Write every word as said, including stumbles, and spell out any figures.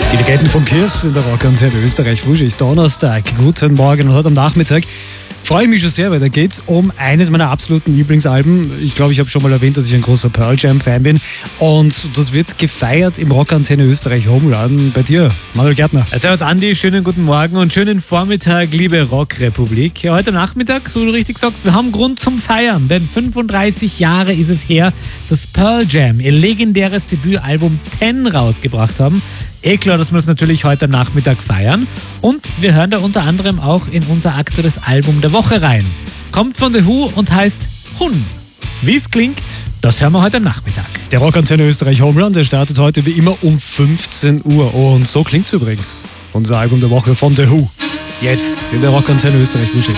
Die Legenden von Kiss in der Rockantenne Österreich. Frühschicht, Donnerstag. Guten Morgen. Und heute am Nachmittag freue ich mich schon sehr, weil da geht es um eines meiner absoluten Lieblingsalben. Ich glaube, ich habe schon mal erwähnt, dass ich ein großer Pearl Jam Fan bin. Und das wird gefeiert im Rockantenne Österreich Homerun. Bei dir, Manuel Gärtner. Servus Andi, schönen guten Morgen und schönen Vormittag, liebe Rockrepublik. Ja, heute Nachmittag, so wie du richtig sagst, wir haben Grund zum Feiern, denn fünfunddreißig Jahre ist es her, dass Pearl Jam ihr legendäres Debütalbum Ten rausgebracht haben. Eh klar, dass wir es natürlich heute Nachmittag feiern. Und wir hören da unter anderem auch in unser aktuelles Album der Woche rein. Kommt von The Who und heißt Hun. Wie es klingt, das hören wir heute Nachmittag. Der Rockantenne Österreich Homerun, der startet heute wie immer um fünfzehn Uhr. Und so klingt es übrigens. Unser Album der Woche von The Who. Jetzt in der Rockantenne Österreich Frühschicht.